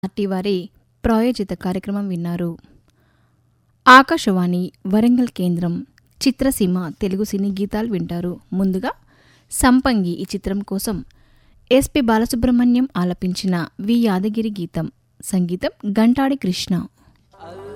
Party వారి ప్రాయోజిత కార్యక్రమం విన్నారు. ఆకాశవాణి వరంగల్ కేంద్రం చిత్రసీమ తెలుగు సినీ గీతాలు వింటారు. ముందుగా సంపంగి ఈ చిత్రం కోసం ఎస్పి బాలసుబ్రహ్మణ్యం ఆలపించిన వి యాదగిరి గీతం, సంగీతం గంటాడి కృష్ణ.